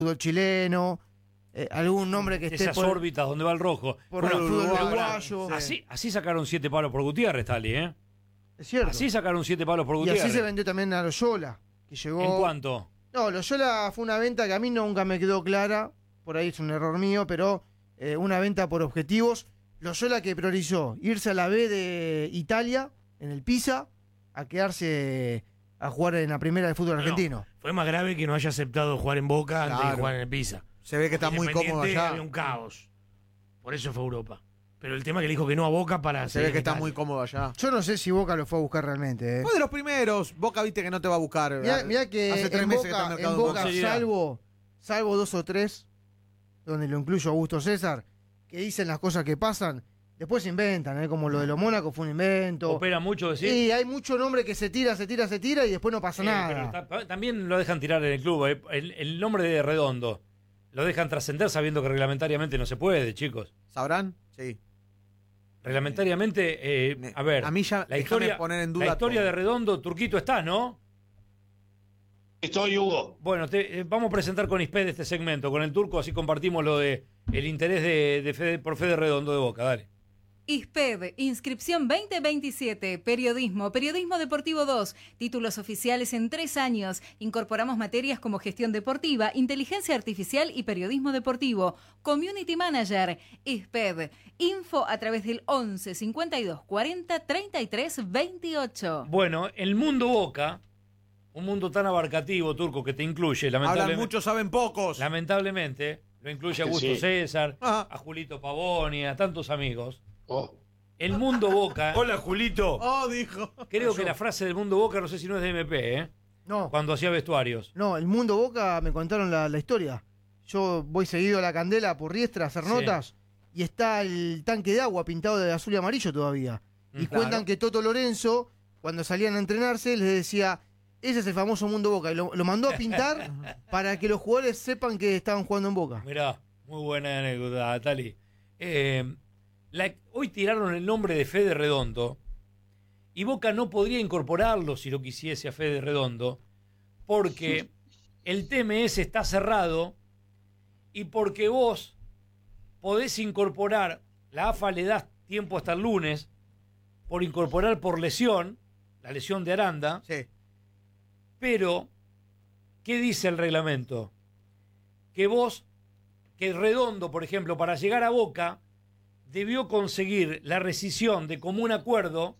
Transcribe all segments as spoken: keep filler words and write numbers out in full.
fútbol chileno, eh, algún nombre que esté Esas por, órbitas donde va el rojo. por Bueno, el fútbol Uruguay, uruguayo. sí. Así, así sacaron siete palos por Gutiérrez, Tali, ¿eh? Es cierto. Así sacaron siete palos por Y Gutiérrez. así se vendió también a Loyola, que llegó... ¿En cuánto? No, Loyola fue una venta que a mí nunca me quedó clara, por ahí es un error mío, pero eh, una venta por objetivos. Loyola que priorizó irse a la B de Italia, en el Pisa, a quedarse a jugar en la primera del fútbol No, argentino. fue más grave que no haya aceptado jugar en Boca antes Claro. de jugar en el Pisa. Se ve que está muy cómodo Independiente allá. Había un caos. Por eso fue a Europa. Pero el tema es que le dijo que no a Boca para... Se ve seguir que en está Italia. muy cómodo allá. Yo no sé si Boca lo fue a buscar realmente. Eh. Fue de los primeros. Boca viste que no te va a buscar. Mirá, mirá que Hace tres en meses que está Boca, en el mercado en de Boca, Boca. Seriedad. salvo, salvo dos o tres, donde lo incluyo Augusto César, que dicen las cosas que pasan, después se inventan, ¿eh? Como lo de los Mónacos fue un invento. Opera mucho decir. Sí, hay mucho nombre que se tira, se tira, se tira y después no pasa Eh, nada. pero está- también lo dejan tirar en el club. eh. El, el nombre de Redondo lo dejan trascender sabiendo que reglamentariamente no se puede, chicos. ¿Sabrán? Sí. Reglamentariamente, eh, Me- a ver, a mí ya la déjame historia, poner en duda la historia todo. de Redondo, Turquito está, ¿no? Estoy, Hugo. Bueno, te, eh, vamos a presentar con Isped este segmento, con el turco, así compartimos lo de el interés de, de Fede- por Fede Redondo de Boca, dale. ISPED, inscripción veinte veintisiete, periodismo, periodismo deportivo dos, títulos oficiales en tres años. Incorporamos materias como gestión deportiva, inteligencia artificial y periodismo deportivo. Community Manager, ISPED, info a través del once cincuenta y dos cuarenta treinta y tres veintiocho. Bueno, el mundo Boca, un mundo tan abarcativo, turco, que te incluye, Hablan lamentablemente, muchos, saben pocos. lamentablemente lo incluye a Augusto Sí. César, Ajá. a Julito Pavoni, a tantos amigos. Oh, El mundo Boca, Hola, Julito. Oh, dijo. creo que la frase del mundo Boca, no sé si no es de M P, ¿eh? No, Cuando hacía vestuarios. no, el Mundo Boca me contaron la, la historia. Yo voy seguido a la Candela por Riestra a hacer Sí. notas y está el tanque de agua pintado de azul y amarillo todavía. Y Mm, cuentan claro. que Toto Lorenzo, cuando salían a entrenarse, les decía, ese es el famoso Mundo Boca. Y lo, lo mandó a pintar para que los jugadores sepan que estaban jugando en Boca. Mirá, muy buena anécdota, Tali. Eh, la- hoy tiraron el nombre de Fede Redondo y Boca no podría incorporarlo si lo quisiese a Fede Redondo porque el T M S está cerrado y porque vos podés incorporar, la A F A le das tiempo hasta el lunes por incorporar por lesión, la lesión de Aranda, Sí. pero ¿qué dice el reglamento? Que vos, que Redondo, por ejemplo, para llegar a Boca, debió conseguir la rescisión de común acuerdo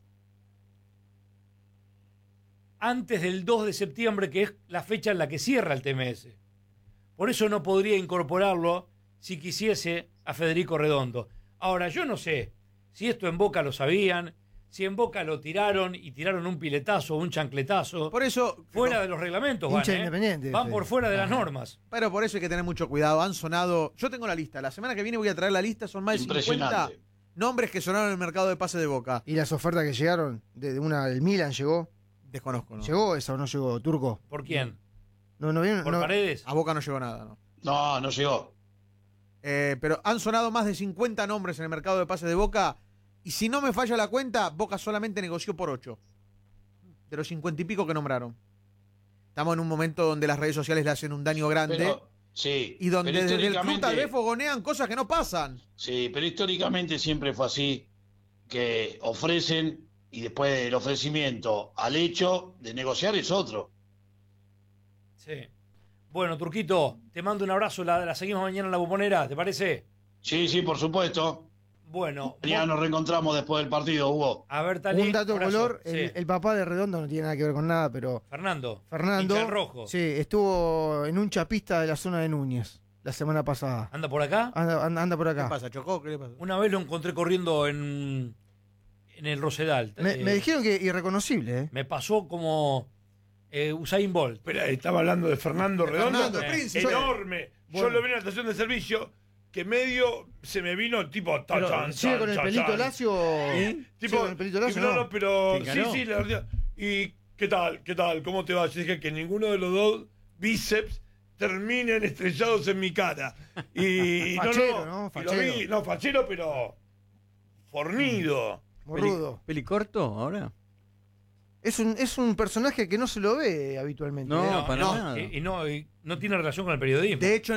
antes del dos de septiembre, que es la fecha en la que cierra el T M S. Por eso no podría incorporarlo si quisiese a Federico Redondo. Ahora, yo no sé si esto en Boca lo sabían, si en Boca lo tiraron y tiraron un piletazo o un chancletazo. Por eso. Fuera de los reglamentos, van, Hincha ¿eh? independiente, Van sí. por fuera de las normas. Pero por eso hay que tener mucho cuidado. Han sonado. Yo tengo la lista. La semana que viene voy a traer la lista. Son más de cincuenta impresionante. nombres que sonaron en el mercado de pase de Boca. Y las ofertas que llegaron, de, de una del Milan llegó. Desconozco, ¿no? ¿Llegó esa o no llegó, Turco? ¿Por quién? No, no vieron. ¿Por no- Paredes? A Boca no llegó nada, ¿no? no, no llegó. Eh, pero han sonado más de cincuenta nombres en el mercado de pases de Boca. Y si no me falla la cuenta, Boca solamente negoció por ocho. De los cincuenta y pico que nombraron. Estamos en un momento donde las redes sociales le hacen un daño grande. Pero, sí, y donde pero desde el club históricamente- tal vez fogonean cosas que no pasan. Sí, pero históricamente siempre fue así, que ofrecen y después del ofrecimiento al hecho de negociar es otro. Sí. Bueno, Turquito, te mando un abrazo. La, la seguimos mañana en la bombonera, ¿te parece? Sí, sí, por supuesto. Bueno, Ya vos- nos reencontramos después del partido, Hugo. a ver, Talí. Un dato abrazo. color, Sí. el, el papá de Redondo no tiene nada que ver con nada, pero Fernando. Fernando hincha del rojo. sí, estuvo en un chapista de la zona de Núñez la semana pasada. ¿Anda por acá? Anda, anda, anda por ¿Qué acá. pasa? ¿Chocó? ¿Qué le pasa? Una vez lo encontré corriendo en, en el Rosedal. Me, Eh, me dijeron que irreconocible, ¿eh? me pasó como eh, Usain Bolt. Espera, estaba hablando de Fernando De Redondo. Fernando, Eh, príncipe. Enorme. Bueno. Yo lo vi en la estación de servicio que medio se me vino tipo Pero, tachan, ¿sigue con el tachan, pelito tachan. lacio? ¿Eh? ¿Sigue Tipo, con el pelito lacio? y no, No. no, pero ¿Te sí, encaró? sí, la verdad. ¿Y qué tal? ¿Qué tal? ¿Cómo te va? Yo dije que ninguno de los dos bíceps terminen estrellados en mi cara. Y Fachero, no, ¿no? y lo Fachero. vi, no, fachero, pero fornido. Morrudo. ¿Peli corto ahora? Es un, es un personaje que no se lo ve habitualmente. No, ¿eh? para no, nada. y, y no, y no tiene relación con el periodismo. De hecho,